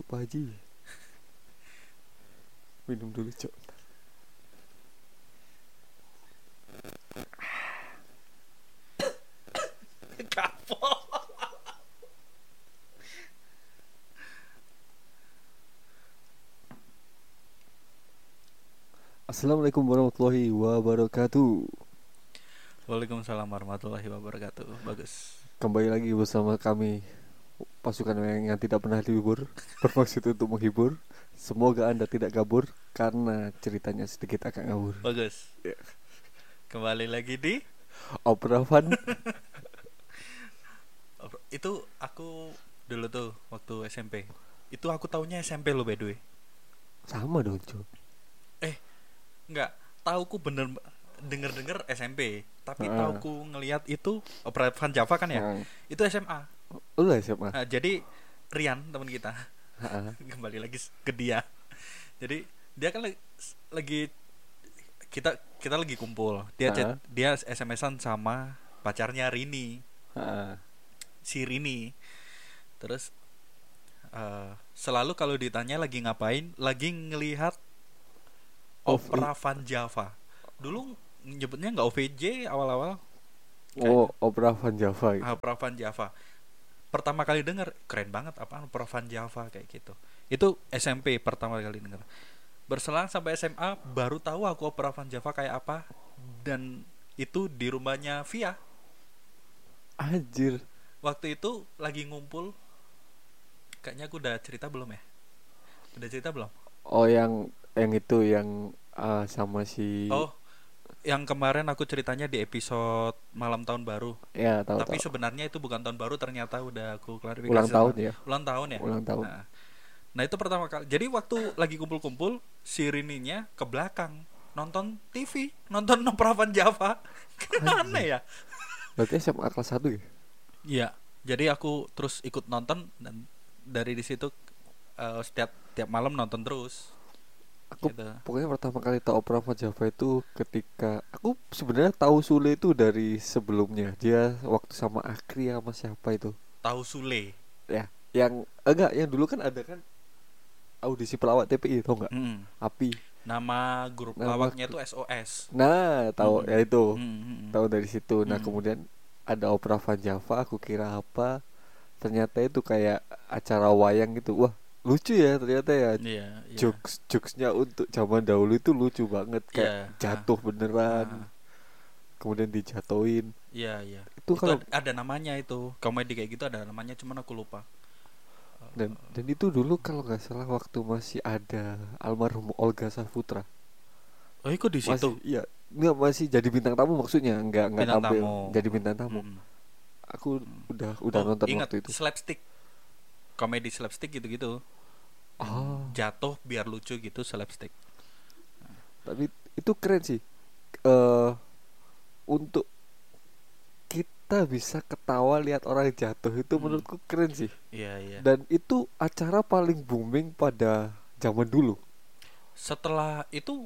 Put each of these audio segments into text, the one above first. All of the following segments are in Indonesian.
Pak Haji. Minum dulu, Cok. Kapok. Assalamualaikum warahmatullahi wabarakatuh. Waalaikumsalam warahmatullahi wabarakatuh. Bagus. Kembali lagi bersama kami, pasukan yang tidak pernah libur, bermaksud untuk menghibur. Semoga Anda tidak kabur karena ceritanya sedikit agak ngawur. Bagus. Ya. Kembali lagi di Opera Fun. itu aku dulu tuh waktu SMP. Itu aku taunya SMP lo by the way. Sama dong, Cok. Enggak, tauku bener denger SMP, tapi Heeh. tauku ngelihat itu Opera Van Java kan ya. Heeh. Itu SMA. Lu SMA. Nah, jadi Rian teman kita Heeh. kembali lagi ke dia. Jadi dia kan lagi kita lagi kumpul. Dia SMS-an sama pacarnya Rini, Heeh. si Rini. Terus selalu kalau ditanya lagi ngapain, lagi ngelihat Opera Van Java. Dulu nyebutnya nggak OVJ awal-awal. Oh, Opera Van Java gitu. Opera Van Java. Pertama kali denger, keren banget apaan Opera Van Java kayak gitu. Itu SMP pertama kali denger. Berselang sampai SMA baru tahu aku Opera Van Java kayak apa, dan itu di rumahnya Via. Anjir. Waktu itu lagi ngumpul. Kayaknya aku udah cerita belum ya? Udah cerita belum? Oh, yang itu yang sama si. Oh, yang kemarin aku ceritanya di episode malam tahun baru. Ya, tahu. Tapi sebenarnya itu bukan tahun baru, ternyata udah aku klarifikasi. Ulang tahun ya. Ulang tahun ya. Ulang tahun. Nah itu pertama kali. Jadi waktu lagi kumpul-kumpul, si Rininya ke belakang nonton TV, nonton Opera Van Java. Aneh ya. Berarti SMA kelas 1 ya? Iya. Jadi aku terus ikut nonton, dan dari di situ tiap malam nonton terus. Aku Gitu. pokoknya pertama kali tahu Opera Van Java itu ketika aku sebenarnya tahu Sule itu dari sebelumnya. Dia waktu sama Akri sama siapa itu? Tahu Sule. Ya, yang enggak, yang dulu kan ada kan audisi pelawak TPI, tau enggak? Api. Nama grup Nama lawaknya itu SOS. Nah, tahu ya itu. Mm-mm. Tahu dari situ. Nah, kemudian ada Opera Van Java, aku kira apa? Ternyata itu kayak acara wayang gitu. Wah, lucu ya ternyata ya. Iya. Jokesnya untuk zaman dahulu itu lucu banget, kayak jatuh beneran, kemudian dijatuhin. Iya. Itu kalau ada namanya itu. Komedi kayak gitu ada namanya, cuman aku lupa. dan itu dulu kalau nggak salah waktu masih ada almarhum Olga Saputra. Oh, ikut di situ. Iya, nggak, masih jadi bintang tamu, maksudnya nggak Bintang tampil, tamu. jadi bintang tamu. Aku udah nonton ingat, waktu itu. slapstick. Komedi slapstick gitu-gitu. Jatuh biar lucu gitu, slapstick. Tapi itu keren sih. Untuk kita bisa ketawa lihat orang jatuh itu menurutku keren sih. Iya. Dan itu acara paling booming pada zaman dulu. Setelah itu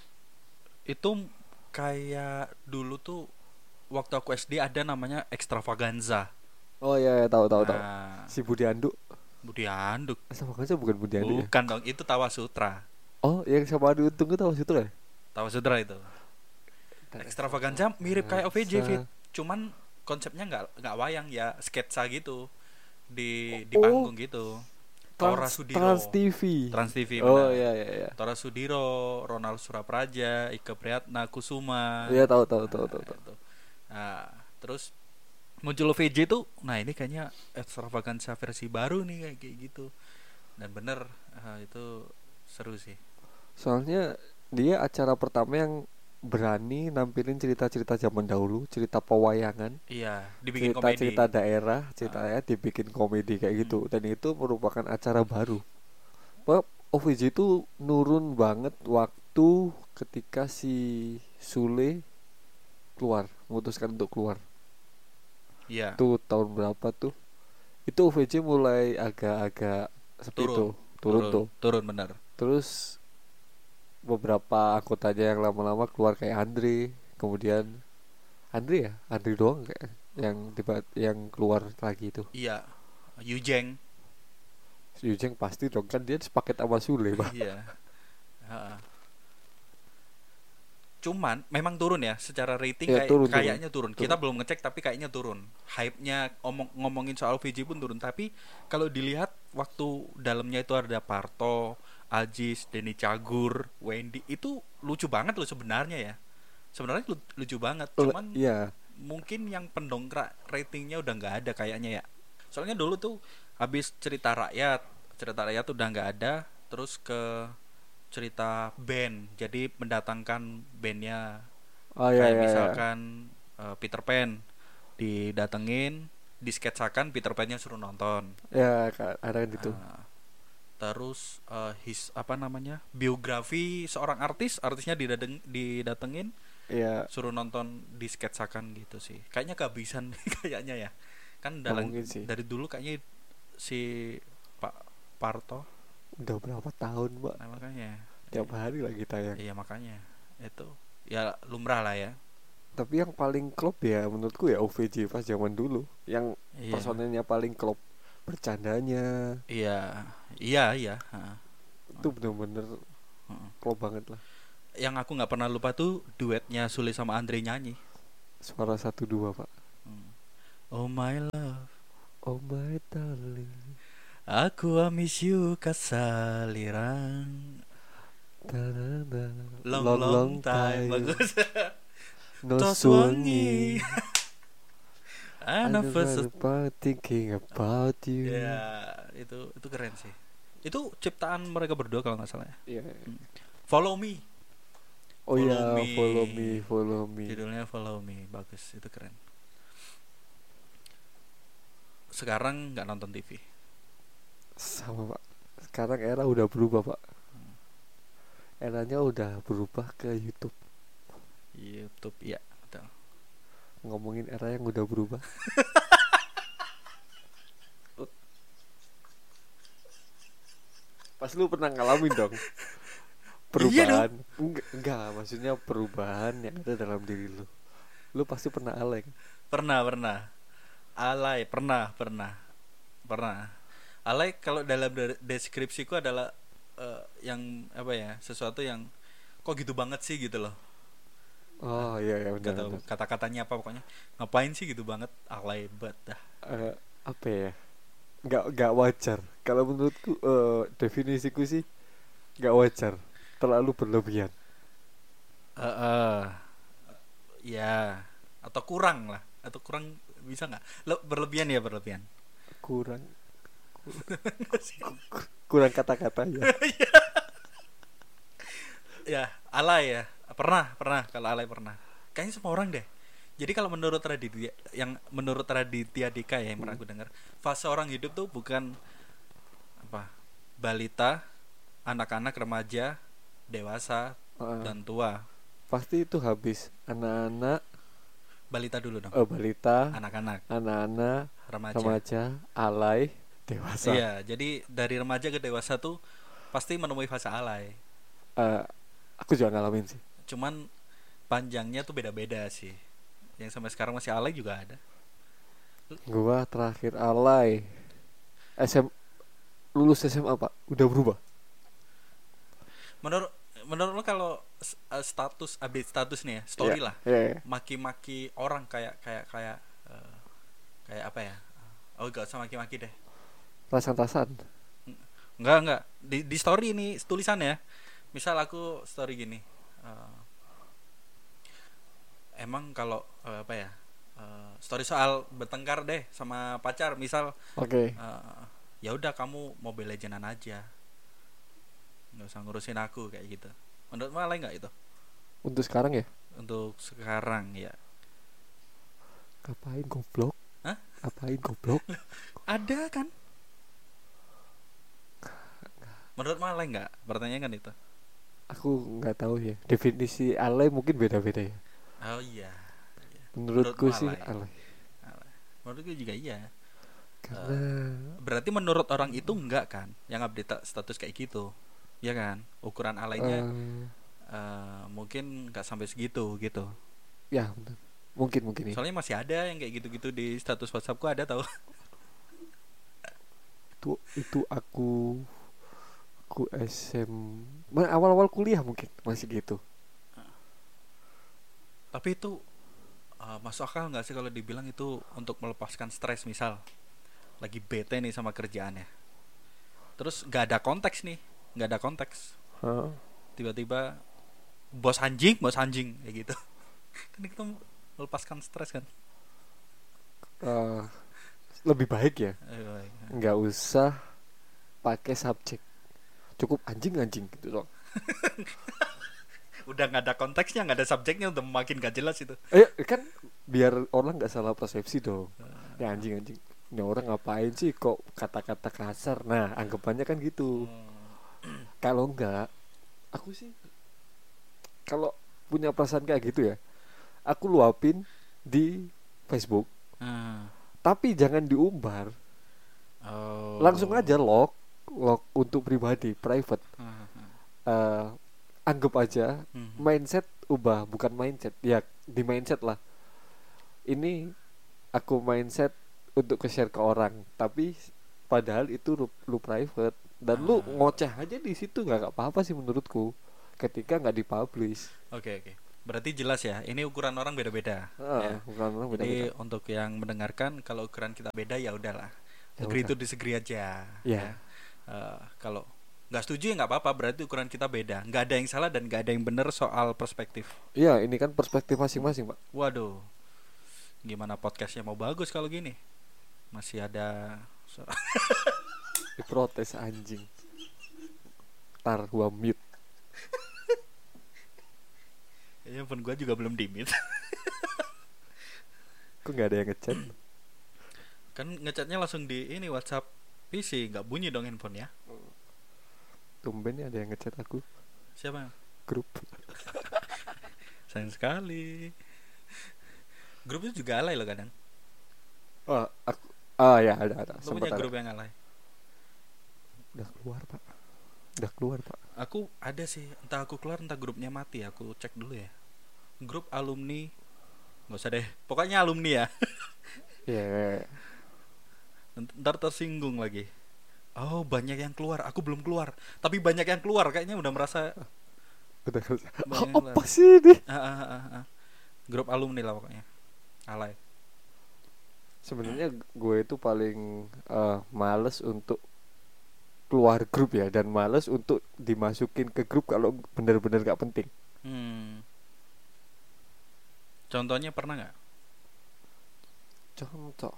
kayak dulu tuh waktu aku SD ada namanya Extravaganza. Oh iya, tahu. Nah, Si Budi Anduk. Budi Anduk. Sama kan bukan Budi Anduk ya? Bukan dong, itu Tawa Sutra. Oh, yang sama Adi Untung itu tahu situ lah. Tawa Sutra itu. Extravaganza mirip kayak OVJ Fit, cuman konsepnya nggak wayang ya, sketsa gitu di panggung gitu. Tora Sudiro. Trans TV. Trans TV. Oh benar. iya. Tora Sudiro, Ronald Surapraja, Ike Priyatna Kusuma. Iya, tahu. Itu. Nah, terus muncul VJ tuh. Nah, ini kayaknya Extravaganza versi baru nih kayak gitu. Dan bener, itu seru sih. Soalnya dia acara pertama yang berani nampilin cerita-cerita zaman dahulu, cerita pewayangan. Iya, dibikin komedi. Cerita daerah, ceritanya dibikin komedi kayak gitu. Dan itu merupakan acara baru. OVJ itu nurun banget waktu ketika si Sule memutuskan untuk keluar. Iya. Itu tahun berapa tuh? Itu OVJ mulai agak-agak sepi tuh. Turun benar. Terus beberapa anggotanya yang lama-lama keluar kayak Andre, kemudian Andre doang kayak yang keluar lagi itu. Iya, Yujeng. Yujeng pasti dong, kan dia sepaket sama Sule, Pak. Iya. Heeh. Cuman memang turun ya secara rating, Ya turun turun. kayaknya turun. Kita Turun. belum ngecek tapi kayaknya turun. Hype-nya ngomongin soal VJ pun turun. Tapi kalau dilihat waktu dalamnya itu ada Parto, Ajis, Denny Cagur, Wendy, itu lucu banget loh sebenarnya ya. Sebenarnya lucu banget. Cuman Iya. mungkin yang pendongkrak ratingnya udah nggak ada kayaknya ya. Soalnya dulu tuh habis cerita rakyat udah nggak ada, terus ke cerita band, jadi mendatangkan bandnya, Oh ya kayak ya ya. misalkan Peter Pan didatengin, disketsakan Peter Pan-nya suruh nonton. Ya, ada kan gitu. Eh, terus apa namanya, biografi seorang artisnya didatengin, Iya, suruh nonton, disketsakan gitu sih. Kayaknya kehabisan kayaknya ya. Kan nggak mungkin sih. dari dulu kayaknya si Pak Parto. Udah berapa tahun, Mbak? Nah, makanya. Tiap hari lagi tayang. Iya makanya. Itu ya lumrah lah ya. Tapi yang paling klop ya menurutku ya OVJ pas zaman dulu. Yang Iya. personelnya paling klop. Bercandanya Iya. Iya. Ha. itu bener-bener Heeh. klop banget lah. Yang aku nggak pernah lupa tuh duetnya Sule sama Andre nyanyi. Suara 1-2, Pak. Hmm. Oh my love, Oh my darling. aku miss you kasalirang. Ta-da-da. Long Long long long time. time. Bagus. No Tos wangi. wangi. I Anak never versus. about thinking about you. Ya, itu keren sih. Itu ciptaan mereka berdua kalau nggak salah ya. Iya. Follow Me. Oh Follow ya, Me. follow me, follow me. Judulnya Follow Me, bagus, itu keren. Sekarang nggak nonton TV. Sama, Pak. Sekarang era udah berubah, Pak. Eranya udah berubah ke YouTube. YouTube, ya, betul. Ngomongin era yang udah berubah. Pas lu pernah ngalamin dong Iya perubahan. Enggak, maksudnya perubahan yang ada dalam diri lu. Lu pasti pernah alay kan? Pernah. Alay, pernah. Alay kalau dalam deskripsiku adalah yang apa ya? Sesuatu yang kok gitu banget sih gitu loh. Oh iya ya, Gak benar tahu benar. kata-katanya apa, pokoknya ngapain sih gitu banget, alay banget dah. Apa ya? Enggak wajar. Kalau menurutku definisiku sih enggak wajar. Terlalu berlebihan. Eh, ya, atau kurang lah, atau kurang, bisa nggak? Berlebihan ya, berlebihan. Kurang kurang kata-katanya. Ya, alay ya. Pernah kalau alay pernah. Kayaknya semua orang deh. Jadi kalau menurut Raditya Dika ya, yang pernah aku dengar, fase orang hidup tuh bukan apa, balita, anak-anak, remaja, dewasa, Heeh. dan tua. Pasti itu habis anak-anak, Balita dulu dong. balita, Anak-anak, anak-anak, remaja. remaja, alay, dewasa. Iya, jadi dari remaja ke dewasa tuh pasti menemui fase alay. Eh, aku juga ngalamin sih. Cuman panjangnya tuh beda-beda sih. Yang sampai sekarang masih alay juga ada. Gua terakhir alay lulus SMA, Pak. Udah berubah. Menurut menurut lo kalau status, update status nih ya, story Iya, lah, iya, iya. maki-maki orang kayak kayak apa ya? Oh, gak usah maki-maki deh. Rasan-rasan. Enggak. Di story ini tulisannya. Misal aku story gini. Emang kalau apa ya? Story soal bertengkar deh sama pacar, misal Oke. ya udah kamu Mobile Legendan aja. Nggak usah ngurusin aku kayak gitu. Menurut malah nggak itu? Untuk sekarang ya? Untuk sekarang ya. Ngapain goblok? Hah? Ngapain goblok? Ada kan? Menurut malah nggak? Pertanyaan kan itu. Aku nggak tahu ya. Definisi alay mungkin beda-beda ya. Oh iya. Menurutku Menurutmu sih alay? alay. Menurutku juga iya. Karena Berarti menurut orang itu enggak kan? Yang update status kayak gitu, ya kan? Ukuran alaynya mungkin nggak sampai segitu gitu. ya benar. Mungkin ya. Soalnya masih ada yang kayak gitu-gitu di status WhatsAppku, ada tau. itu aku awal-awal kuliah mungkin masih gitu. Tapi itu masuk akal nggak sih kalau dibilang itu untuk melepaskan stres, misal lagi bete nih sama kerjaannya, terus nggak ada konteks nih, nggak ada konteks, Hah? tiba-tiba bos anjing kayak gitu. Kan itu melepaskan stres kan. Eh, lebih baik ya Baik. nggak usah pakai subjek, cukup anjing gitu dong. Udah nggak ada konteksnya, nggak ada subjeknya, udah makin gak jelas itu. Kan biar orang nggak salah persepsi dong. Ya anjing ini orang ngapain sih kok kata-kata kasar, nah anggapannya kan gitu. Kalau enggak, aku sih kalau punya perasaan kayak gitu ya, aku luapin di Facebook, Hmm. tapi jangan diumbar, Oh. langsung aja log untuk pribadi, private. Hmm. Eh, anggap aja Hmm. mindset ubah, bukan mindset ya, di mindset lah. Ini aku mindset untuk ke-share ke orang, tapi padahal itu lu private dan lu ngoceh aja di situ, nggak apa-apa sih menurutku ketika nggak dipublish. Oke. Berarti jelas ya, ini ukuran orang beda-beda. Ya. Bukan orang Jadi beda-beda. untuk yang mendengarkan, kalau ukuran kita beda ya udahlah. Ya Agree udah. to disagree aja. Ya. Kalau nggak setuju ya nggak apa-apa, berarti ukuran kita beda. Nggak ada yang salah dan nggak ada yang benar soal perspektif. Iya, ini kan perspektif masing-masing, Pak. Waduh, gimana podcastnya mau bagus kalau gini? Masih ada Diprotes anjing. Tar gua mute. ya pun gue juga belum dimit. Kok nggak ada yang ngechat? Kan ngechatnya langsung di ini WhatsApp PC, nggak bunyi dong handphone ya. Tumben ya ada yang ngechat aku. Siapa? Grup. Sayang sekali. Grup itu juga alay loh kadang. Ya ada Lo sempat punya ada. grup yang alay? Udah keluar, Pak. Aku ada sih, entah aku keluar entah grupnya mati. Aku cek dulu ya. Grup alumni, nggak usah deh, pokoknya alumni ya. Iya. Ntar tersinggung lagi. Oh banyak yang keluar, aku belum keluar. Tapi banyak yang keluar, kayaknya udah merasa Udah banyak yang apa keluar. sih ini? Grup alumni lah pokoknya. Alay. Sebenarnya gue itu paling males untuk keluar grup ya, dan males untuk dimasukin ke grup kalau benar-benar gak penting. Contohnya pernah nggak? Contoh,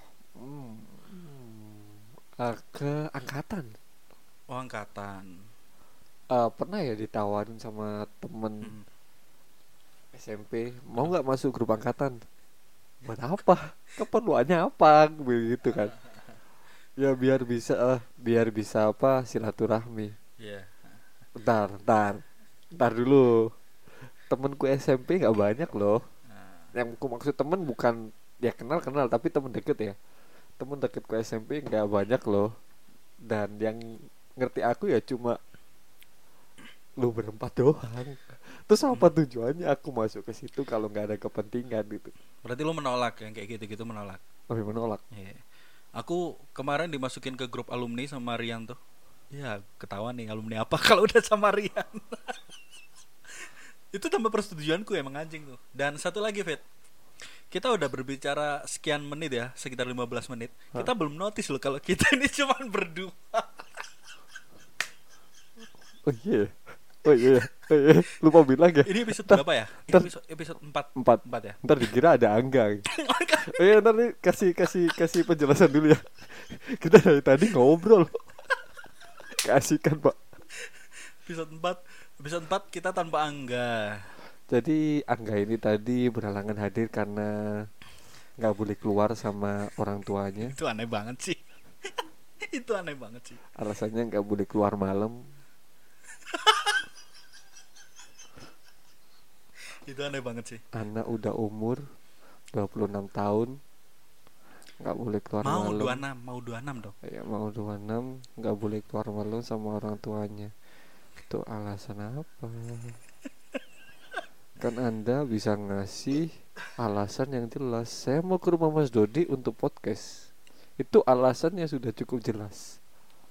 ke angkatan. Oh angkatan. Pernah ya ditawarin sama temen SMP, mau nggak masuk grup angkatan? Buat apa? Keperluannya apa? Begitu kan? Ya biar bisa apa, silaturahmi. Iya. Bentar dulu. Temenku SMP nggak banyak loh. Yang aku maksud temen bukan ya kenal tapi temen deket ya. Temen deketku SMP nggak banyak loh. Dan yang ngerti aku ya cuma lu berempat doang. Terus apa tujuannya aku masuk ke situ kalau nggak ada kepentingan gitu? Berarti lo menolak yang kayak gitu menolak. Lebih menolak. Iya. Aku kemarin dimasukin ke grup alumni sama Rian tuh. Ya ketahuan nih alumni apa kalau udah sama Rian. Itu tanpa persetujuanku, emang anjing tuh. Dan satu lagi Fit, kita udah berbicara sekian menit ya, sekitar 15 menit. Kita belum notice loh kalau kita ini cuma berdua. Oh iya. Lupa bilang ya. Ini episode berapa ya? Episode 4 ya. Ntar dikira ada Angga. Iya, ntar nih kasih penjelasan dulu ya. Kita dari tadi ngobrol. Kasihkan, Pak. Episode 4 kita tanpa Angga. Jadi Angga ini tadi berhalangan hadir karena nggak boleh keluar sama orang tuanya. Itu aneh banget sih. Itu aneh banget sih. Alasannya nggak boleh keluar malam. Itu aneh banget sih. Anak udah umur 26 tahun, nggak boleh keluar malam. Mau 26 dong. Ya mau 26, nggak boleh keluar malam sama orang tuanya. Itu alasan apa? Kan Anda bisa ngasih alasan yang jelas. Saya mau ke rumah Mas Dodi untuk podcast. Itu alasannya sudah cukup jelas.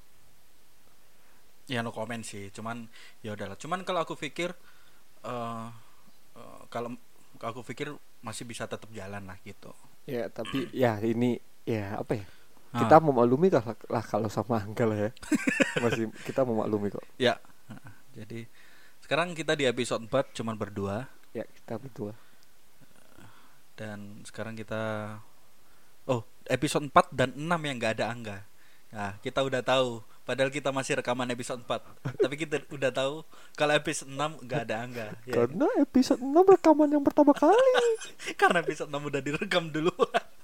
Ya no comment sih, cuman ya udahlah. Cuman kalau aku pikir eh kalau aku pikir masih bisa tetap jalan lah gitu. Ya tapi ya ini ya apa ya, Ah, kita memaklumi lah kalau sama Angga lah ya. Masih kita memaklumi kok. ya. Jadi sekarang kita di episode 4 cuman berdua, Ya kita berdua. dan sekarang kita episode 4 dan 6 yang nggak ada Angga. Nah, kita udah tahu padahal kita masih rekaman episode 4. Tapi kita udah tahu kalau episode 6 nggak ada Angga, ya. Karena episode 6 rekaman yang pertama kali. Karena episode 6 udah direkam dulu.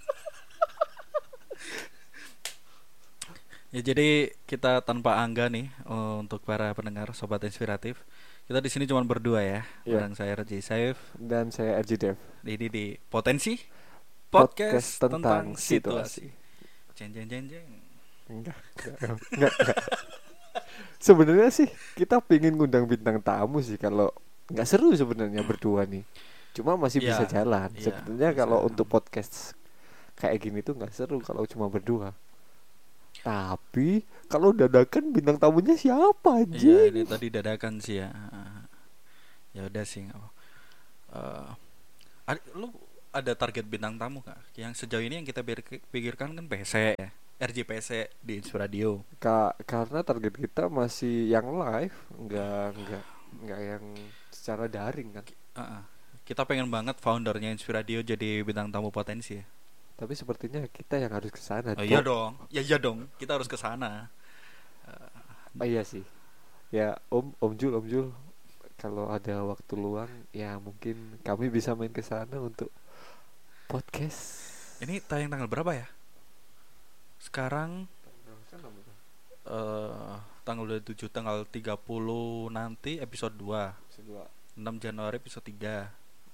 Ya jadi kita tanpa Angga nih, untuk para pendengar sobat inspiratif. Kita di sini cuma berdua ya. Iya. Bareng saya Raji Saif. Dan saya RJ Dev. Ini di Potensi Podcast tentang situasi. Jeng jeng jeng jeng. Enggak. Sebenarnya sih kita pingin ngundang bintang tamu sih, kalau nggak seru sebenarnya berdua nih. Cuma masih Iya, bisa jalan. iya, Sebenarnya bisa. kalau untuk podcast kayak gini tuh nggak seru kalau cuma berdua. Tapi kalau dadakan bintang tamunya siapa Iya, aja? ini tadi dadakan sih ya. Ya udah sih nggak apa. Lu ada target bintang tamu kak? Yang sejauh ini yang kita pikirkan kan PC ya, RJPC di Inspiradio. Karena target kita masih yang live, nggak yang secara daring kan. Kita pengen banget foundernya Inspiradio jadi bintang tamu Potensi ya. Tapi sepertinya kita yang harus ke sana. Oh iya dong, iya dong, kita harus ke sana. Oh iya sih. Ya Om Jul, kalau ada waktu luang ya mungkin kami bisa main ke sana untuk podcast. Ini tayang tanggal berapa ya? Sekarang tanggal 27, tanggal 30 nanti episode 2. 6 Januari episode 3.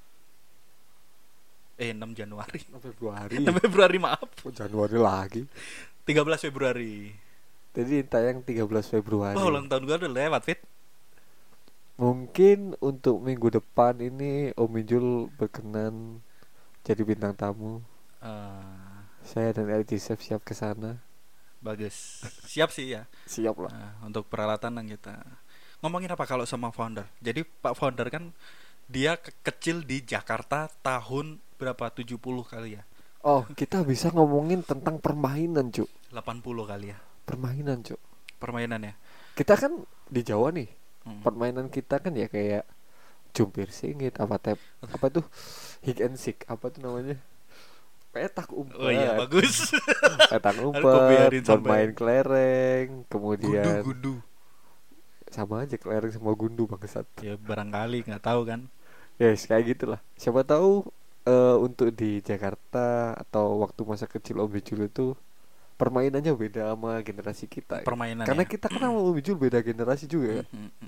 6 Januari. Februari. 6 Februari maaf. Oh, Januari lagi. 13 Februari. Jadi tayang 13 Februari. Wah, ulang tahun gue udah lewat, Fit. Mungkin untuk minggu depan ini Om Injul berkenan jadi bintang tamu. Saya dan LG siap ke sana. Bagus. Siap sih ya. Siap lah. Untuk peralatan yang kita ngomongin apa kalau sama founder. Jadi Pak founder kan dia kecil di Jakarta tahun berapa? 70 kali ya. Oh, kita bisa ngomongin tentang permainan, Cuk. 80 kali ya. Permainan, Cuk. Permainan ya. Kita kan di Jawa nih. Hmm. Permainan kita kan ya kayak jumpir singit, apa tuh hide and seek, apa tuh namanya? Petak umpet. Oh iya, bagus. Petak Aku umpet, biarin bermain sampai kelereng, kemudian gundu. sama aja kelereng sama gundu bangsat. Ya barangkali nggak tahu kan. Yes, kayak gitulah. Siapa tahu untuk di Jakarta atau waktu masa kecil Om Bijul itu permainannya beda sama generasi kita. Permainan Karena ya. kita kan sama Om Bijul beda generasi juga ya.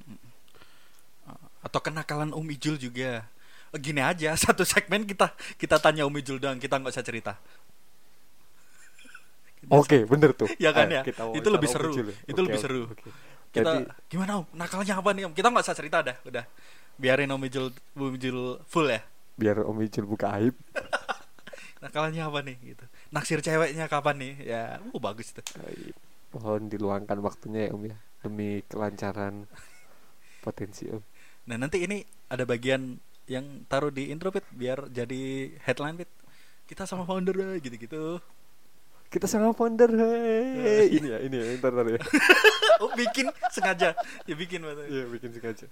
Atau kenakalan Om Ijul juga. Gini aja, satu segmen kita tanya Om Ijul doang, kita nggak usah cerita. Oke, bener tuh. Ya kan Ayo, ya. kita Itu lebih wawancara Om seru. Bijul ya. Itu lebih seru. Oke. Kita Jadi gimana Om? Nakalnya apa nih Om? Kita nggak usah cerita dah, udah. Biarin Om Ijul full ya. biar Om Bijul buka aib. Nakalnya apa nih gitu. Naksir ceweknya kapan nih? Ya, bagus tuh. Mohon diluangkan waktunya ya Om ya, demi kelancaran Potensi Om. Nah, nanti ini ada bagian yang taruh di intro Fit, biar jadi headline Fit. Kita sama founder gitu-gitu. Kita sama founder, hei. Ini ya, ntar ya. Oh, bikin sengaja. Ya bikin maksudnya. Iya, bikin sengaja.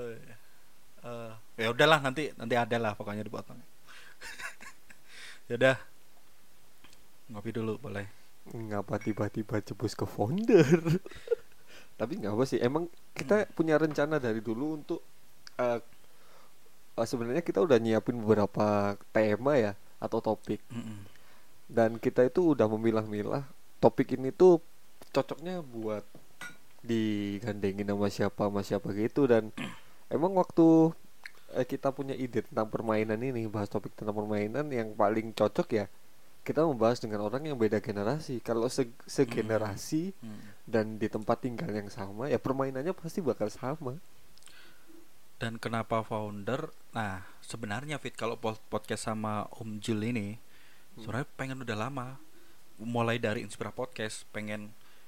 Ya udahlah, nanti ada lah pokoknya dipotong. Ya udah. Ngopi dulu boleh. Ngapa tiba-tiba jebus ke founder? Tapi nggak apa sih, emang kita punya rencana dari dulu untuk sebenarnya kita udah nyiapin beberapa tema ya atau topik. Dan kita itu udah memilah-milah topik ini tuh cocoknya buat digandengin sama siapa gitu. Dan emang waktu kita punya ide tentang permainan ini, bahas topik tentang permainan, yang paling cocok ya kita membahas dengan orang yang beda generasi. Kalau segenerasi dan di tempat tinggal yang sama, ya permainannya pasti bakal sama. Dan kenapa founder? Nah, sebenarnya Fit, kalau podcast sama Om Jul ini sebenarnya pengen udah lama. Mulai dari Inspira Podcast pengen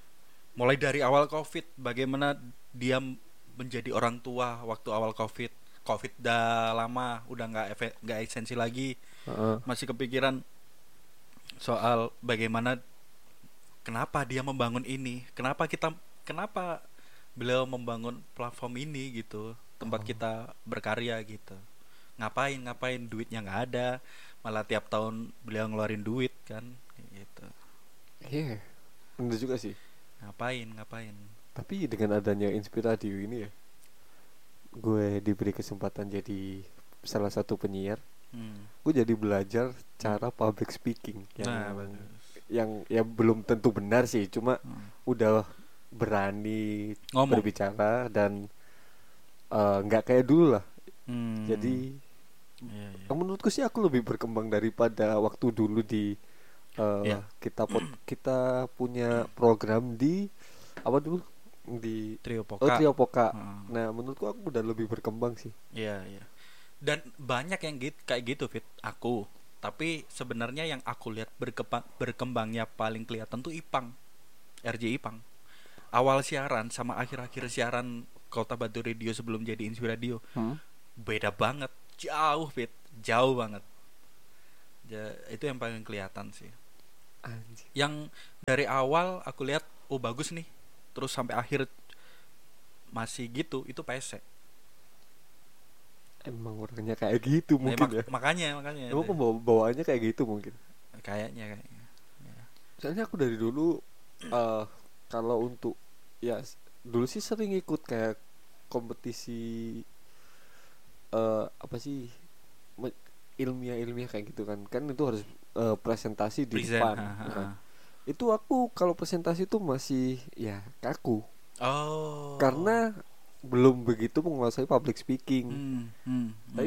mulai dari awal COVID, bagaimana dia menjadi orang tua waktu awal COVID. COVID udah lama, udah nggak esensi lagi. Heeh. Masih kepikiran soal bagaimana, kenapa dia membangun ini, kenapa beliau membangun platform ini gitu, tempat kita berkarya gitu. Ngapain duitnya nggak ada, malah tiap tahun beliau ngeluarin duit kan gitu. Iya, bener juga sih. Ngapain. Tapi dengan adanya Inspiradio ini ya, gue diberi kesempatan jadi salah satu penyiar. Gue jadi belajar cara public speaking Nah, yang ya belum tentu benar sih, cuma udah berani ngomong. berbicara dan nggak kayak dulu lah. Jadi Iya, iya. menurutku sih aku lebih berkembang daripada waktu dulu di Iya. kita punya program di apa dulu di Trio Oh, Poka. Trio Poka. Heeh. Nah, menurutku aku udah lebih berkembang sih. Iya, iya. Dan banyak yang kayak gitu Fit, aku. Tapi sebenarnya yang aku lihat berkembangnya paling kelihatan tuh Ipang, RJ Ipang. Awal siaran sama akhir-akhir siaran Kota Batu Radio sebelum jadi Inspiradio beda banget, jauh Fit, jauh banget. Itu yang paling kelihatan sih. Anjir. Yang dari awal aku lihat, oh bagus nih, terus sampai akhir masih gitu, itu pesek. Emang orangnya kayak gitu mungkin ya. Makanya Emang pembawaannya kayak gitu mungkin. kayaknya. Soalnya aku dari dulu kalau untuk ya dulu sih sering ikut kayak kompetisi apa sih ilmiah kayak gitu kan itu harus presentasi di Present, depan. Nah, itu aku kalau presentasi tuh masih ya kaku Oh. karena belum begitu menguasai public speaking. Tapi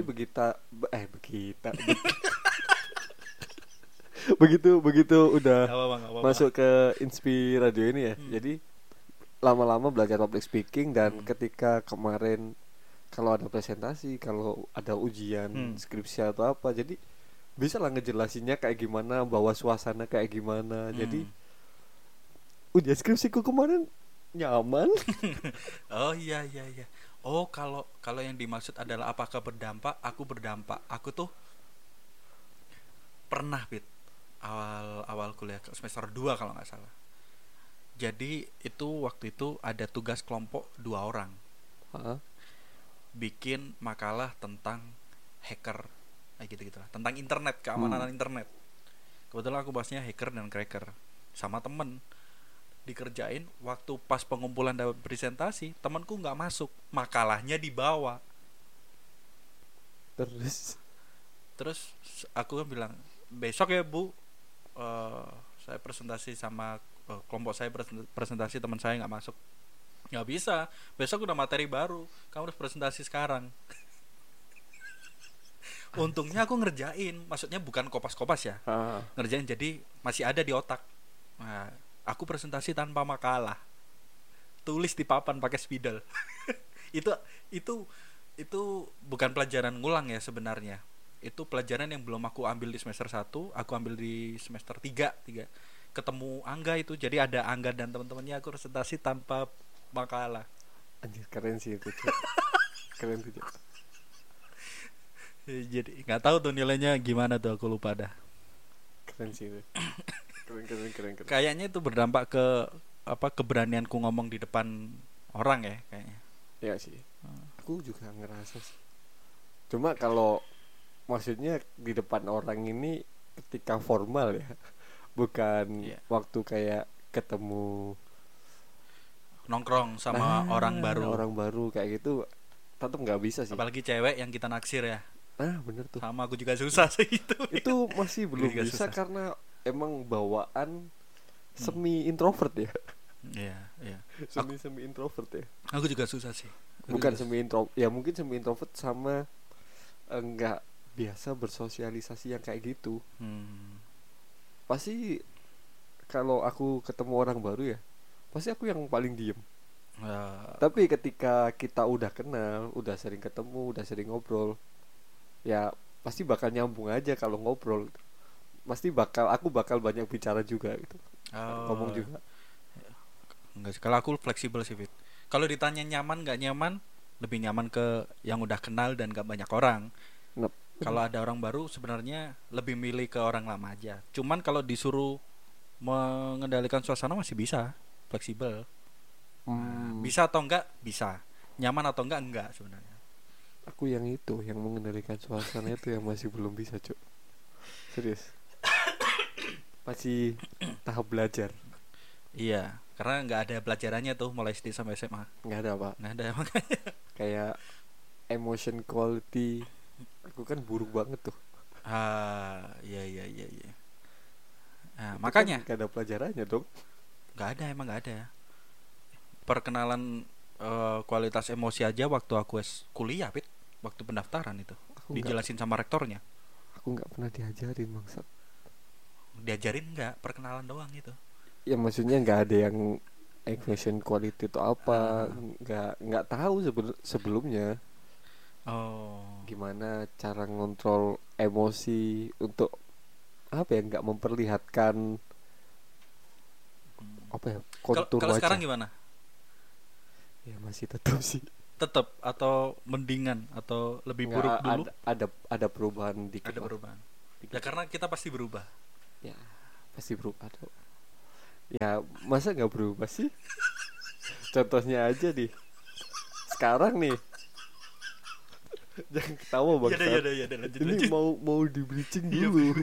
begitu udah Apa-apa. masuk ke Inspiradio ini ya. Jadi lama-lama belajar public speaking dan ketika kemarin kalau ada presentasi, kalau ada ujian skripsi atau apa, jadi bisa lah ngejelasinnya kayak gimana, bawa suasana kayak gimana. Jadi ujian skripsiku kemarin nyaman. Oh iya. Oh, kalau yang dimaksud adalah apakah berdampak? Aku berdampak. Aku tuh pernah Fit, awal kuliah semester 2 kalau nggak salah. Jadi waktu itu ada tugas kelompok 2 orang. Hah? Bikin makalah tentang hacker, gitu lah, tentang internet, keamanan internet. Kebetulan aku bahasnya hacker dan cracker sama temen. Dikerjain waktu pas pengumpulan dapat presentasi, temanku nggak masuk, makalahnya dibawa. Terus aku kan bilang, besok ya Bu, saya presentasi sama kelompok saya, presentasi teman saya nggak masuk. Nggak bisa, besok udah materi baru, kamu harus presentasi sekarang. Untungnya aku ngerjain, maksudnya bukan kopas-kopas ya, ngerjain, jadi masih ada di otak. Nah, aku presentasi tanpa makalah, tulis di papan pakai spidol. itu bukan pelajaran ngulang ya sebenarnya. Itu pelajaran yang belum aku ambil di semester 1, aku ambil di semester 3. Ketemu Angga itu, jadi ada Angga dan teman-temannya, aku presentasi tanpa makalah. Anjir, keren sih itu. Keren tuh. Jadi nggak tahu tuh nilainya gimana tuh, aku lupa dah. Keren sih itu. Keren. Kayaknya itu berdampak ke keberanianku ngomong di depan orang ya kayaknya. Ya sih. Aku juga ngerasa sih. Cuma kalau maksudnya di depan orang ini ketika formal ya, bukan waktu kayak ketemu nongkrong sama orang baru kayak gitu, tetap nggak bisa sih. Apalagi cewek yang kita naksir ya. Bener tuh. Sama aku juga susah sih itu. Itu masih belum bisa susah. Karena emang bawaan semi introvert ya. Iya. Semi introvert ya. Aku juga susah sih. Bukan semi introvert, ya mungkin semi introvert sama enggak biasa bersosialisasi yang kayak gitu. Pasti kalau aku ketemu orang baru ya, pasti aku yang paling diem. Tapi ketika kita udah kenal, udah sering ketemu, udah sering ngobrol, ya pasti bakal nyambung aja kalau ngobrol. Aku bakal banyak bicara juga gitu. Ngomong juga. enggak sih. Kalau aku fleksibel sih, Fit. Kalau ditanya nyaman nggak nyaman, lebih nyaman ke yang udah kenal dan gak banyak orang. Nah, Kalau ada orang baru sebenarnya lebih milih ke orang lama aja. Cuman kalau disuruh mengendalikan suasana masih bisa, fleksibel. Bisa atau enggak? Bisa. Nyaman atau enggak sebenarnya. aku yang itu, yang mengendalikan suasana itu yang masih belum bisa, Cuk. Serius. Masih tahap belajar. Iya, karena nggak ada pelajarannya tuh mulai SD sampai SMA. Nggak ada, Pak. Nggak ada makanya. Kayak emotion quality aku kan buruk banget tuh. Iya. Nah, Itu makanya kan gak ada pelajarannya dong. nggak ada, emang nggak ada. Perkenalan kualitas emosi aja waktu aku kuliah, Pit. Waktu pendaftaran itu dijelasin sama rektornya. Aku nggak pernah diajarin, bangsat. Diajarin nggak, perkenalan doang gitu. Ya maksudnya nggak ada yang emotion quality itu apa, nggak tahu sebelumnya Oh. gimana cara ngontrol emosi untuk apa ya, nggak memperlihatkan apa ya, kontur Kalau wajah. sekarang gimana? Ya masih tetap sih. Tetap atau mendingan atau lebih Nggak, buruk dulu? ada perubahan dikit Ada lah. perubahan. Dikit. Ya karena kita pasti berubah. Ya pasti berubah tuh. Ya masa nggak berubah sih? Contohnya aja nih. Sekarang nih. Jangan ketawa bang. Iya, lanjut. Ini mau di bleaching Iya, dulu.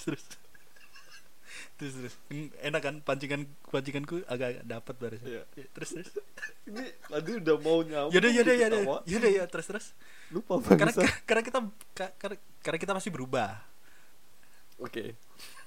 Terus. Enak kan pancinganku agak dapat barusan. Iya. Ya, terus. Ini tadi udah mau nyamuk. Ya, terus. Lupa Karena bangsa. karena kita masih berubah. Oke.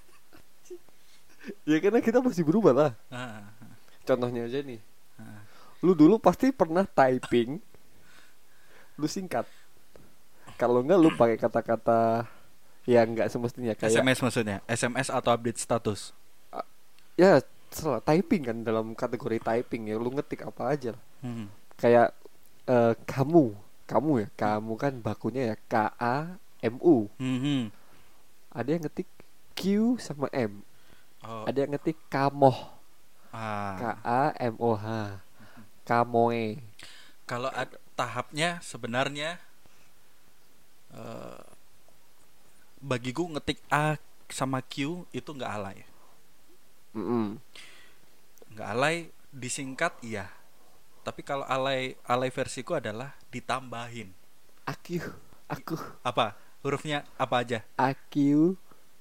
Ya karena kita masih berubah lah. Ah. Contohnya aja nih. Ah. Lu dulu pasti pernah typing. Lu singkat. Kalau enggak lu pakai kata-kata yang enggak semestinya kayak SMS maksudnya, SMS atau update status. ya salah typing kan, dalam kategori typing ya lu ngetik apa aja lah. Kayak kamu ya, kamu kan bakunya ya KAMU. Ada yang ngetik Q sama M. Ada yang ngetik kamoh. KAMOH. Kamoe. Kalau tahapnya sebenarnya bagiku ngetik A sama Q itu nggak alay. Nggak alay, disingkat iya. Tapi kalau alay versiku adalah ditambahin. Aku. Apa? Hurufnya apa aja? Aku.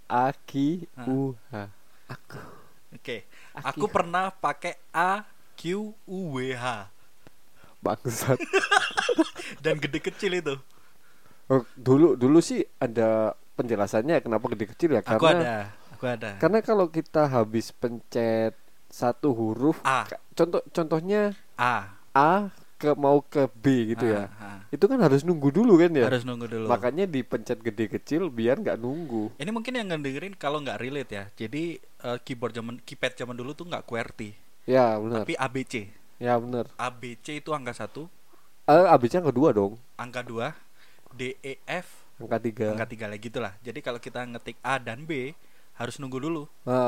H. Aku. Oke. Aku pernah pakai AQUWH. Bangsat. Dan gede kecil itu. Dulu sih ada penjelasannya kenapa gede kecil ya, Aku karena ada. Karena kalau kita habis pencet satu huruf, A. Contohnya A mau ke B gitu ya. A. Itu kan harus nunggu dulu kan ya. Harus nunggu dulu. Makanya dipencet gede kecil biar nggak nunggu. Ini mungkin yang ngedengerin kalau nggak relate ya. Jadi keypad zaman dulu tuh nggak QWERTY. Ya benar. Tapi ABC. Ya benar. ABC itu angka 1, ABC yang kedua dong. angka 2, DEF Angka 3. angka 3 lagi gitulah. Jadi kalau kita ngetik A dan B harus nunggu dulu.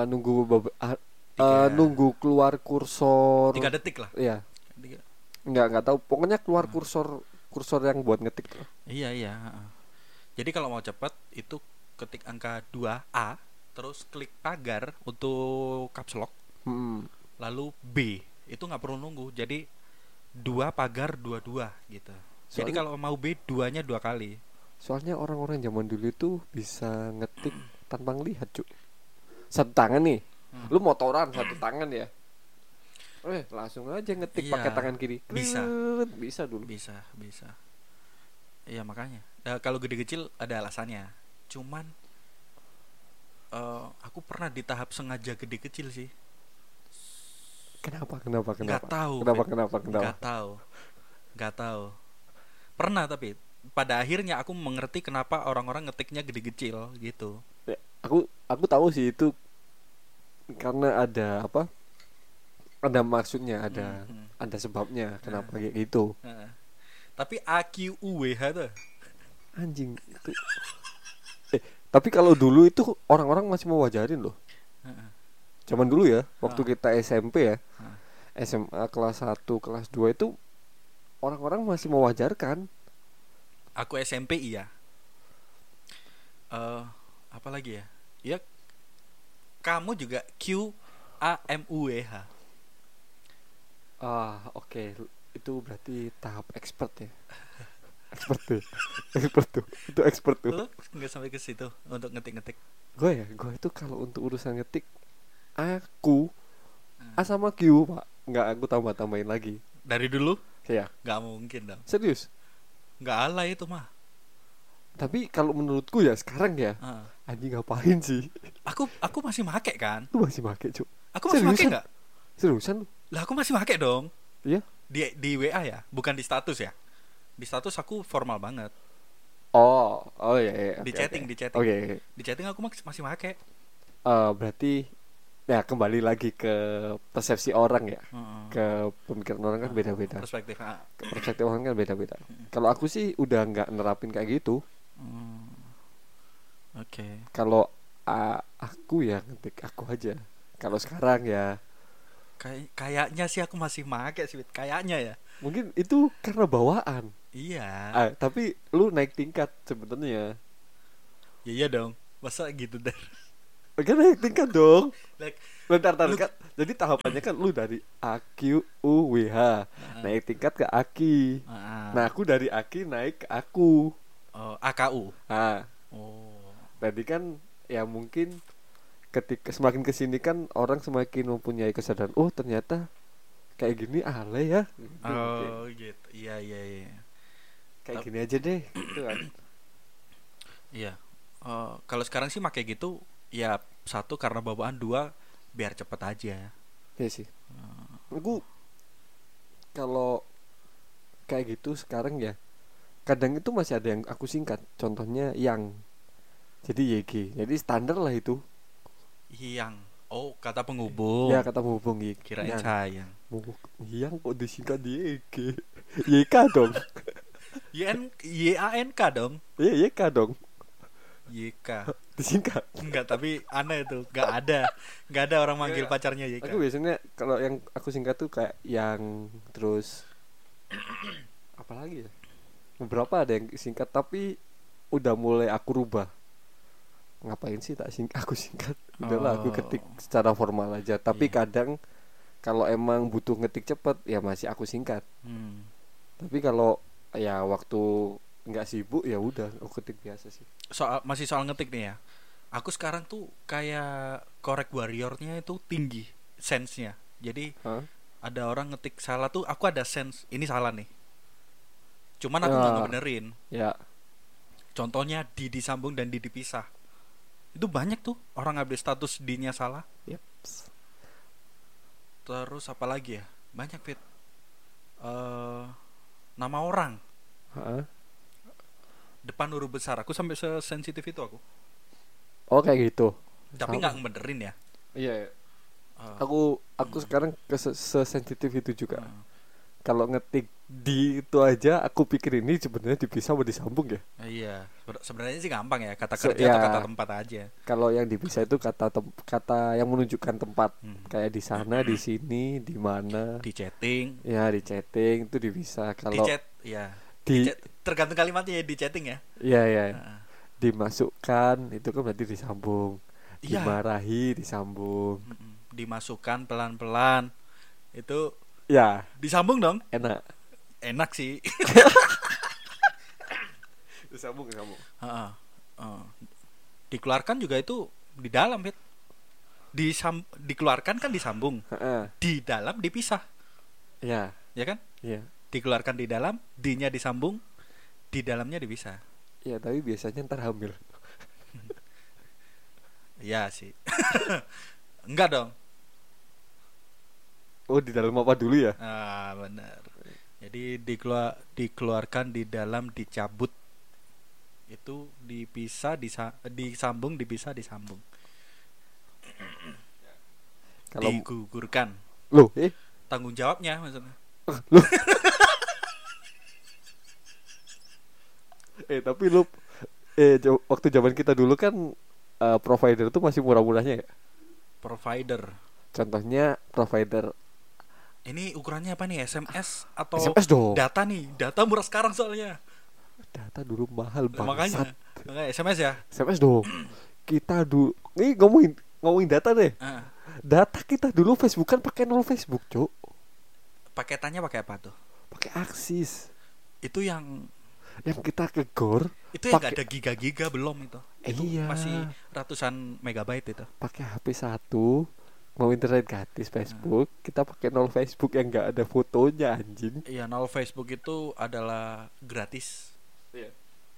Nunggu keluar kursor 3 detik lah. Iya. 3. Nggak tahu. Pokoknya keluar kursor yang buat ngetik. Iya. Jadi kalau mau cepat itu ketik angka 2A, terus klik pagar untuk caps lock. Lalu B, itu nggak perlu nunggu. Jadi 2 pagar 22 gitu. Jadi kalau mau B 2-nya 2 kali. Soalnya orang-orang zaman dulu itu bisa ngetik tanpa ngelihat, Cuk. Satu tangan nih. Lu motoran satu tangan ya. Langsung aja ngetik pakai tangan kiri. Bisa dulu. Bisa. Iya makanya. Kalau gede kecil ada alasannya. Cuman aku pernah di tahap sengaja gede kecil sih. Kenapa? Nggak tahu. Nggak tahu. Pernah tapi pada akhirnya aku mengerti kenapa orang-orang ngetiknya gede kecil gitu. Ya, aku tahu sih itu karena ada apa? Ada maksudnya, ada sebabnya kenapa kayak gitu. Tapi AQUWH tuh anjing itu. Tapi kalau dulu itu orang-orang masih mau wajarin loh. Zaman dulu ya, waktu kita SMP ya. SMA kelas 1, kelas 2 itu orang-orang masih mewajarkan. Aku SMP iya. Apa lagi ya? Ya kamu juga QAMUWH. Oke. Itu berarti tahap expert ya. Expert tuh. Expert tuh. Itu expert tuh. Lu nggak sampai ke situ untuk ngetik-ngetik. Gue itu kalau untuk urusan ngetik, aku A sama Q, Pak. Nggak aku tambah-tambahin lagi. Dari dulu Ya, nggak mungkin dong. serius. Nggak alay itu mah. Tapi kalau menurutku ya sekarang ya, Ah. anjing ngapain sih? Aku masih make kan? Lu masih make, Cuk? Aku masih make Seriusan? nggak? Seriusan lu? Lah aku masih make dong. Iya? Di WA ya, bukan di status ya. Di status aku formal banget. Oh iya, iya. Di Oke, chatting, oke. di chatting. Oke. Di chatting aku masih make. Berarti ya kembali lagi ke persepsi orang ya. Heeh. Ke pemikiran orang kan beda-beda. Perspektif. Persepsi orang kan beda-beda. Kalau aku sih udah nggak nerapin kayak gitu. Oke. Kalau aku ya ngetik aku aja. Kalau sekarang ya Kayaknya sih aku masih make sih, kayaknya ya. mungkin itu karena bawaan. Iya. Tapi lu naik tingkat sebenarnya. Ya iya dong. Masa gitu deh. Kan naik tingkat dong. Like, Bentar, Lu- kan. Jadi tahapannya kan lu dari AQUWH naik tingkat ke AKI. Nah, aku dari AKI naik ke aku. AKU. Nah, Oh. tadi kan ya mungkin ketika semakin kesini kan orang semakin mempunyai kesadaran. Oh, ternyata kayak gini alay ya. Oh gitu. Iya iya iya. Kayak gini aja deh. Gitu kan. Iya. Kalau sekarang sih pakai gitu ya, satu karena bawaan, dua biar cepet aja. Iya sih. Aku kalau kayak gitu sekarang ya kadang itu masih ada yang aku singkat. Contohnya yang jadi YG. Jadi standar lah itu. Yang kata penghubung. Ya kata menghubungi. Kirain yang. sayang. Yang kok disingkat di YG. YK dong. YANK dong. Iya YK dong. YK. Disingkat. Enggak, tapi aneh itu. Enggak ada orang manggil Iya. pacarnya YK. Aku biasanya kalau yang aku singkat tuh kayak yang terus apa lagi ya? Beberapa ada yang singkat tapi udah mulai aku rubah. Ngapain sih aku singkat? Udahlah aku ketik secara formal aja. Tapi Iya. kadang kalau emang butuh ngetik cepet ya masih aku singkat. Hmm. Tapi kalau ya waktu nggak sibuk ya udah aku ketik biasa sih. Masih soal ngetik nih ya. Aku sekarang tuh kayak korek warriornya itu tinggi sense-nya. Jadi Hah? ada orang ngetik salah tuh aku ada sense ini salah nih. Cuman aku Ya. nggak ngebenerin. Ya. Contohnya di disambung dan di dipisah. Itu banyak tuh orang update status D-nya salah. Yep. Terus apa lagi ya? Banyak Fit. Nama orang Hah? depan huruf besar. Aku sampai sesensitif itu aku. Oh kayak gitu. Tapi Sama. nggak ngebenerin ya. Iya. Eh, Aku sekarang sesensitif itu juga. eh, Kalau ngetik di itu aja aku pikir ini sebenarnya dipisah atau disambung ya. Iya, sebenarnya sih gampang ya, kata So, kerja atau ya. kata tempat aja. Kalau yang dipisah itu kata yang menunjukkan tempat. Kayak Kayak di sana, di sini, di mana. di chatting, Ya di chatting itu dipisah. di Kalau chat, ya. di Tergantung kalimatnya ya di chatting ya. ya ya Heeh. dimasukkan itu kan berarti disambung. Iya. Dimarahi disambung. Dimasukkan pelan-pelan. Itu Ya, disambung dong. enak. Enak sih. Disambung. Heeh. Dikeluarkan juga itu di dalam, Fit. Dikeluarkan kan disambung. Heeh. Di dalam dipisah. Ya, Ya kan? ya. Dikeluarkan di dalam, D-nya disambung, di dalamnya dipisah. Ya, tapi biasanya ntar hamil. Iya sih. Enggak dong. Oh, di dalam apa dulu ya? Benar. Jadi dikeluarkan di dalam, dicabut. Itu dipisah, disambung, dipisah, disambung. Kalau Digugurkan. loh, Tanggung jawabnya maksudnya. loh. Tapi lu waktu zaman kita dulu kan provider tuh masih murah-murahnya ya. Provider. Contohnya provider Ini ukurannya apa nih? SMS atau SMS dong. data nih? Data murah sekarang soalnya. Data dulu mahal bangsat. Makanya SMS ya. SMS dong. Kita dulu nih ngomongin data deh. Ah, Data kita dulu Facebook kan pakai nol Facebook, Cuk. paketannya pakai apa tuh? Pakai Aksis. Itu yang Yang kita ke GOR yang nggak pakai ada giga-giga belum itu. Itu iya, masih ratusan megabyte itu. pakai HP 1 mau internet gratis Facebook, kita pakai nol Facebook yang nggak ada fotonya anjing. Iya, nol Facebook itu adalah gratis. Iya.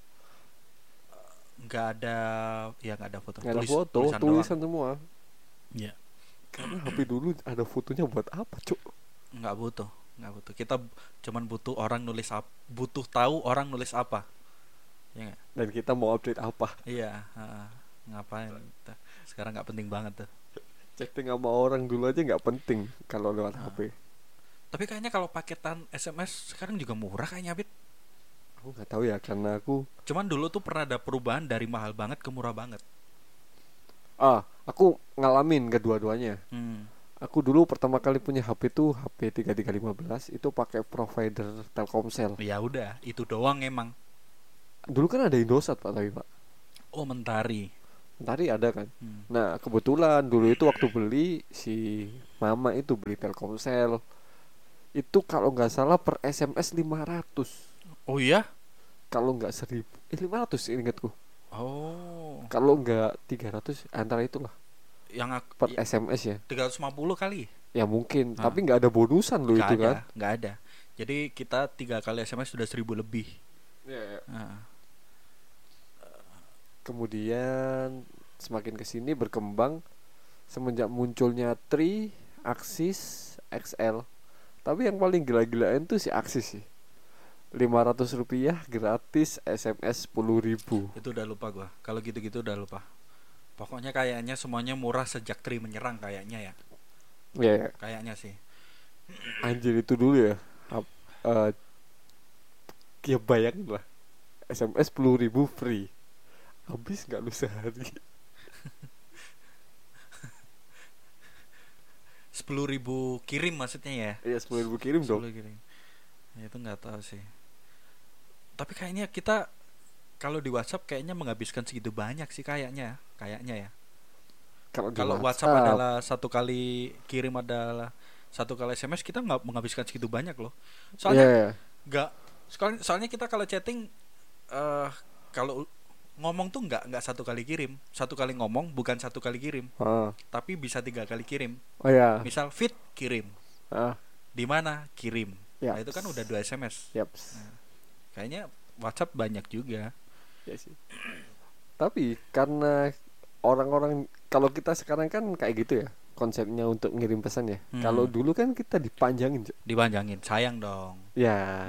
Nggak ada, ya nggak ada foto. Nggak ada foto, tulisan semua. Iya. Karena HP dulu ada fotonya buat apa, Cuk? Nggak butuh. Kita cuman butuh orang butuh tahu orang nulis apa. Ya nggak? Dan kita mau update apa? Iya. Ngapain? Sekarang nggak penting banget tuh. Chatting sama orang dulu aja nggak penting kalau lewat HP. Tapi kayaknya kalau paketan SMS sekarang juga murah kayaknya, Bit. Aku nggak tahu ya, karena aku Cuman dulu tuh pernah ada perubahan dari mahal banget ke murah banget. aku ngalamin kedua-duanya. Hmm. Aku dulu pertama kali punya HP tuh HP 3315 itu pakai provider Telkomsel. Ya udah, itu doang emang. Dulu kan ada Indosat Pak, tapi Pak. Oh, Mentari. Mentari ada kan. Hmm. Nah, kebetulan dulu itu waktu beli si mama itu beli Telkomsel. Itu kalau nggak salah per SMS 500. Oh iya? Kalau nggak 1000, 500 ingatku. Oh. Kalau nggak 300 antara itulah Yang per SMS ya. 350 kali. Ya mungkin, Ah. tapi nggak ada bonusan loh itu kan. Nggak ada. Jadi kita 3 kali SMS sudah 1000 lebih. Ya. Nah, Kemudian semakin kesini berkembang semenjak munculnya Tri, Axis, XL. Tapi yang paling gila-gilaan tuh si Axis sih. Rp500 gratis SMS 10.000. itu udah lupa gua. Kalau gitu-gitu udah lupa. Pokoknya kayaknya semuanya murah sejak Tri menyerang kayaknya ya. Ya, Kayaknya sih. anjir itu dulu ya. Eh, Ya bayangin lah, SMS 10.000 free. Habis nggak lu sehari? 10.000 kirim maksudnya ya. Iya 10.000 kirim dong. 10 kirim. Ya, itu nggak tahu sih. Tapi kayaknya kita kalau di WhatsApp kayaknya menghabiskan segitu banyak sih kayaknya ya. Kalau Kalau WhatsApp adalah satu kali kirim adalah satu kali SMS, kita nggak menghabiskan segitu banyak loh. Soalnya Iya. nggak soalnya kita kalau chatting kalau ngomong tuh nggak satu kali kirim, satu kali ngomong bukan satu kali kirim, tapi bisa 3 kali kirim. Oh ya. Misal fit kirim, Ah, di mana kirim, ya. nah itu kan udah 2 SMS. Yaps. Nah, kayaknya WhatsApp banyak juga. Ya sih. Tapi karena orang-orang kalau kita sekarang kan kayak gitu ya konsepnya untuk ngirim pesan ya. Kalau dulu kan kita dipanjangin, Cok. Dipanjangin, sayang dong. Ya.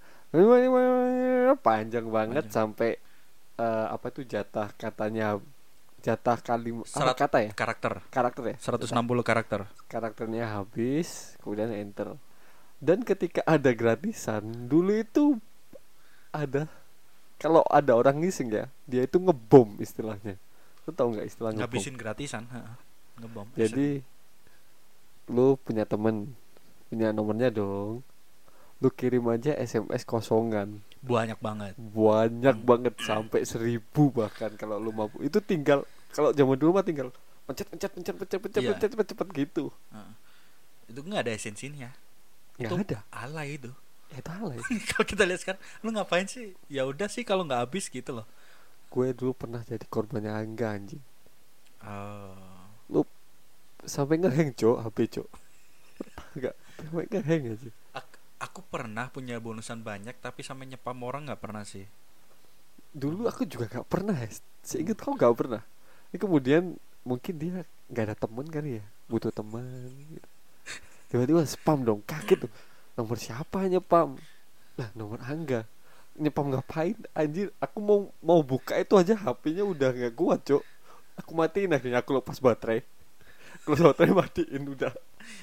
Panjang banget sampai apa tuh jatah kalimat kata ya? Karakter ya? 160 karakter. Karakternya habis, kemudian enter. Dan ketika ada gratisan, dulu itu ada kalau ada orang ngising ya, dia itu ngebom istilahnya. Lu tau nggak istilah ngebom? Ngabisin gratisan, ngebom. Jadi lu punya temen, punya nomornya dong. Lu kirim aja SMS kosongan. Banyak banget. Banget sampai 1000 bahkan kalau lu mampu. Itu tinggal kalau zaman dulu mah tinggal pencet cepet gitu. Itu nggak ada esensinya. Nggak ada. Alay itu. Itu alay. Kalau kita lihat sekarang, lu ngapain sih? Ya udah sih kalau nggak habis gitu loh. Gue dulu pernah jadi korbannya Angga anjing. Oh. Lu sampai ngeheng Cok, HP Cok. Enggak, sampai ngeheng aja. Aku pernah punya bonusan banyak tapi sampai nyepam orang nggak pernah sih. Dulu aku juga nggak pernah ya. Seingat kau nggak pernah. Ini kemudian mungkin dia nggak ada temen kali ya, butuh teman. Gitu. Tiba-tiba spam dong, kaget tuh. Nomor siapa nyepam? Lah nomor Angga. Nyepam ngapain? Anjir, aku mau buka itu aja HP-nya udah nggak kuat Cok. Aku matiin akhirnya, aku lepas baterai. Kalau baterai matiin udah.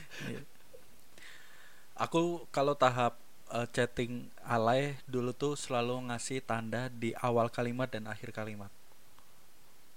Aku kalau tahap chatting alay dulu tuh selalu ngasih tanda di awal kalimat dan akhir kalimat.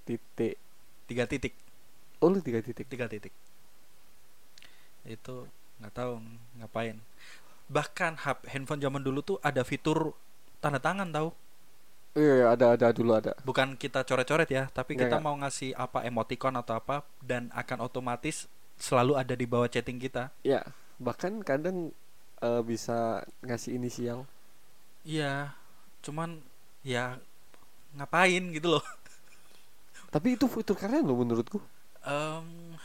Titik. 3 titik. Oh lu 3 titik. 3 titik. Itu nggak tahu ngapain. Bahkan handphone zaman dulu tuh ada fitur tanda tangan tahu. Iya, ada dulu ada. Bukan kita coret-coret ya, tapi kita Enggak. mau ngasih apa emoticon atau apa dan akan otomatis selalu ada di bawah chatting kita. Ya, bahkan kadang bisa ngasih inisial. Iya, cuman ya ngapain gitu loh. Tapi itu fitur keren loh menurutku. Em,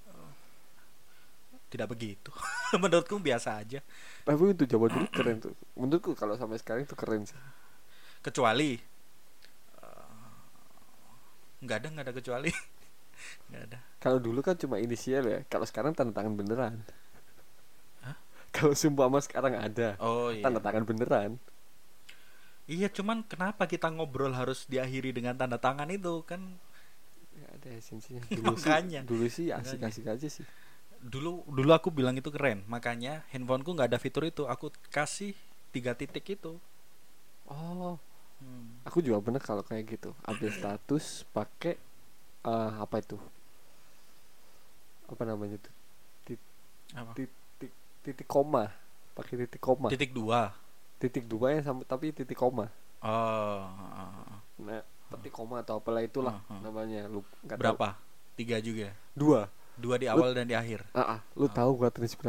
tidak begitu. Menurutku biasa aja. Tapi itu zaman dulu keren tuh. Menurutku kalau sampai sekarang itu keren sih. Kecuali nggak ada kecuali. Nggak ada. Kalau dulu kan cuma inisial ya. Kalau sekarang tanda tangan beneran. Hah? Kalau seumpama sekarang ada Oh iya. tanda tangan beneran. Iya, cuman kenapa kita ngobrol harus diakhiri dengan tanda tangan itu kan? Ya, ada esensinya. Makanya. Dulu sih asik-asik aja sih. Dulu aku bilang itu keren, makanya handphoneku nggak ada fitur itu, aku kasih 3 titik itu. Oh, aku juga pernah kalau kayak gitu. Update status pakai apa itu? Apa namanya tuh? Apa? Titik koma. Pakai titik koma. Titik 2. Titik dua yang sama tapi titik koma. Oh, Nah, titik koma atau apalah itulah namanya. Lu nggak tahu. berapa? 3 juga. 2. 2 di awal dan di akhir. Lu Oh. tahu gua terinspirasi